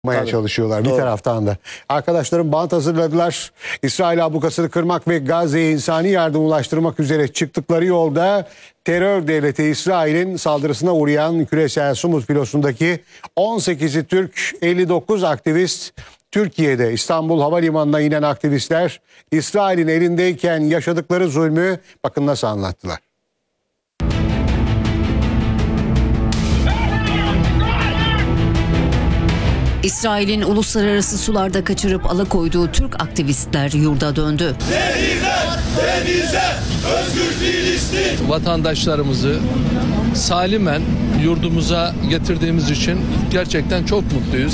çalışıyorlar bir taraftan da. Arkadaşlarım bant hazırladılar. İsrail ablukasını kırmak ve Gazze'ye insani yardım ulaştırmak üzere çıktıkları yolda terör devleti İsrail'in saldırısına uğrayan küresel Sumut filosundaki 18'i Türk, 59 aktivist Türkiye'de. İstanbul Havalimanı'na inen aktivistler İsrail'in elindeyken yaşadıkları zulmü bakın nasıl anlattılar. İsrail'in uluslararası sularda kaçırıp alıkoyduğu Türk aktivistler yurda döndü. Zehirler denize, özgür Filistin. Vatandaşlarımızı salimen yurdumuza getirdiğimiz için gerçekten çok mutluyuz.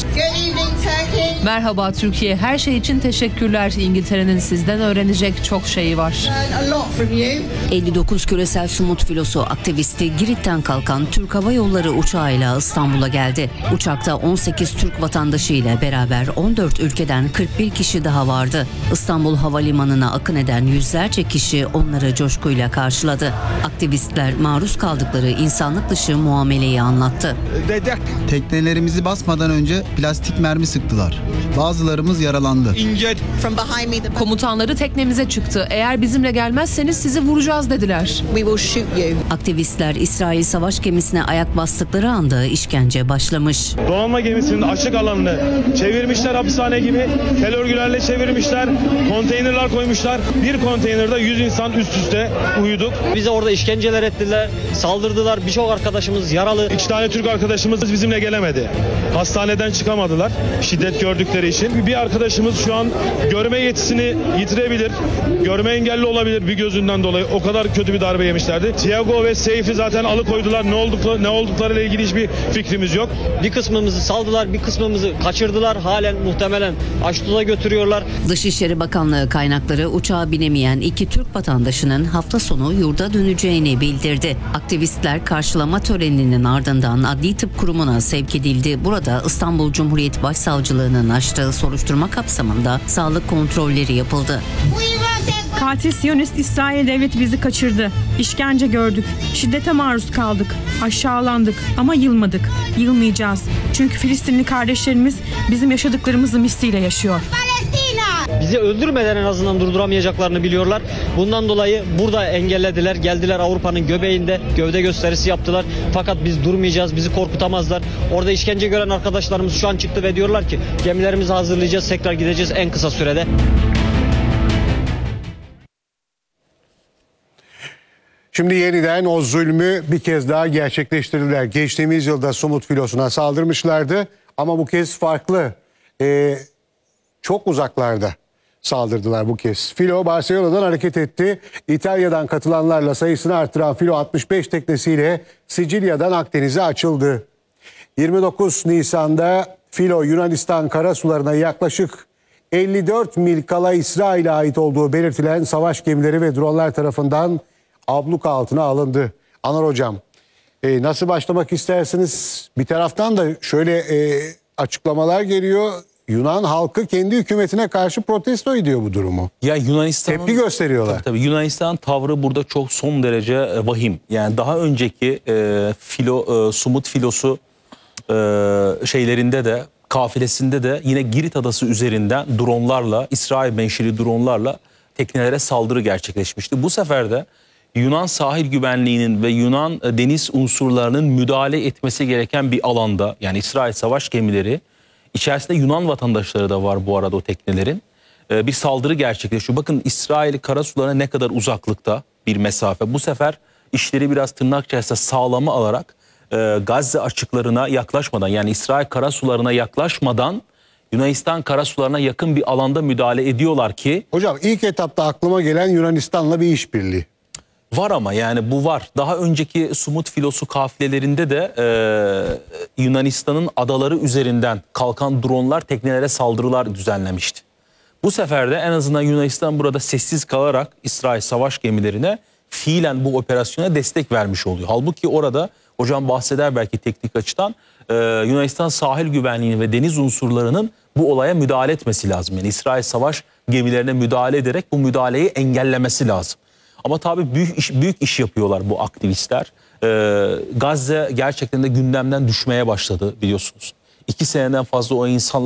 Merhaba Türkiye, her şey için teşekkürler. İngiltere'nin sizden öğrenecek çok şeyi var. 59 küresel Sumut filosu aktivisti Girit'ten kalkan Türk Hava Yolları uçağıyla İstanbul'a geldi. Uçakta 18 Türk vatandaşı ile beraber 14 ülkeden 41 kişi daha vardı. İstanbul Havalimanı'na akın eden yüzlerce kişi onları coşkuyla karşıladı. Aktivistler maruz kaldıkları insanlık dışı muameleyi anlattı. Teknelerimizi basmadan önce plastik mermi sıktılar. Bazılarımız yaralandı. Komutanları teknemize çıktı. Eğer bizimle gelmezseniz sizi vuracağız dediler. Aktivistler İsrail savaş gemisine ayak bastıkları anda işkence başlamış. Donanma gemisinin açık alanını çevirmişler hapishane gibi. Tel örgülerle çevirmişler. Konteynerler koymuşlar. Bir konteynerde 100 insan üst üste uyuduk. Bize orada işkenceler ettiler, saldırdılar. Birçok arkadaşımız yaralı. 2 tane Türk arkadaşımız bizimle gelemedi. Hastaneden çıkamadılar şiddet gördükleri için. Bir arkadaşımız şu an görme yetisini yitirebilir. Görme engelli olabilir bir gözünden dolayı. O kadar kötü bir darbe yemişlerdi. Tiago ve Seyfi zaten alıkoydular. Ne olduklarıyla ilgili hiçbir fikrimiz yok. Bir kısmımızı saldılar, bir kısmımızı kaçırdılar. Halen muhtemelen Aşdod'a götürüyorlar. Dışişleri Bakanlığı kaynakları uçağa binemeyen 2 Türk vatandaşının hafta sonu yurda döneceğini bildirdi. Aktivistler karşılama töreninin ardından Adli Tıp Kurumu'na sevk edildi. Burada İstanbul Cumhuriyet Başsavcılığı'nın açtığı soruşturma kapsamında sağlık kontrolleri yapıldı. Katil Siyonist İsrail devleti bizi kaçırdı. İşkence gördük. Şiddete maruz kaldık. Aşağılandık ama yılmadık. Yılmayacağız. Çünkü Filistinli kardeşlerimiz bizim yaşadıklarımızı misliyle yaşıyor. Bizi öldürmeden en azından durduramayacaklarını biliyorlar. Bundan dolayı burada engellediler. Geldiler Avrupa'nın göbeğinde gövde gösterisi yaptılar. Fakat biz durmayacağız. Bizi korkutamazlar. Orada işkence gören arkadaşlarımız şu an çıktı ve diyorlar ki gemilerimizi hazırlayacağız. Tekrar gideceğiz en kısa sürede. Şimdi yeniden o zulmü bir kez daha gerçekleştirdiler. Geçtiğimiz yılda Sumut filosuna saldırmışlardı ama bu kez farklı. Çok uzaklarda saldırdılar bu kez. Filo Barcelona'dan hareket etti. İtalya'dan katılanlarla sayısını artıran Filo 65 teknesiyle Sicilya'dan Akdeniz'e açıldı. 29 Nisan'da Filo Yunanistan karasularına yaklaşık 54 mil kala İsrail'e ait olduğu belirtilen savaş gemileri ve dronlar tarafından abluka altına alındı. Anor Hocam, nasıl başlamak istersiniz? Bir taraftan da şöyle açıklamalar geliyor. Yunan halkı kendi hükümetine karşı protesto ediyor bu durumu. Ya Yunanistan'ın tepki gösteriyorlar. Tabii Yunanistan tavrı burada çok son derece vahim. Yani daha önceki Sumut filosu şeylerinde de kafilesinde de yine Girit adası üzerinden dronlarla, İsrail menşeli dronlarla teknelere saldırı gerçekleşmişti. Bu sefer de Yunan sahil güvenliğinin ve Yunan deniz unsurlarının müdahale etmesi gereken bir alanda, yani İsrail savaş gemileri, içerisinde Yunan vatandaşları da var bu arada o teknelerin, bir saldırı gerçekleşiyor. Bakın İsrail karasularına ne kadar uzaklıkta bir mesafe. Bu sefer işleri biraz tırnak içerisinde sağlama alarak Gazze açıklarına yaklaşmadan, yani İsrail karasularına yaklaşmadan Yunanistan karasularına yakın bir alanda müdahale ediyorlar ki... Hocam ilk etapta aklıma gelen Yunanistan'la bir işbirliği. Var ama yani bu var. Daha önceki Sumut filosu kafilelerinde de Yunanistan'ın adaları üzerinden kalkan dronlar teknelere saldırılar düzenlemişti. Bu sefer de en azından Yunanistan burada sessiz kalarak İsrail savaş gemilerine fiilen bu operasyona destek vermiş oluyor. Halbuki orada hocam bahseder belki teknik açıdan Yunanistan sahil güvenliğinin ve deniz unsurlarının bu olaya müdahale etmesi lazım. Yani İsrail savaş gemilerine müdahale ederek bu müdahaleyi engellemesi lazım. Ama tabii büyük iş yapıyorlar bu aktivistler. Gazze gerçekten de gündemden düşmeye başladı biliyorsunuz. 2 seneden fazla o insanlar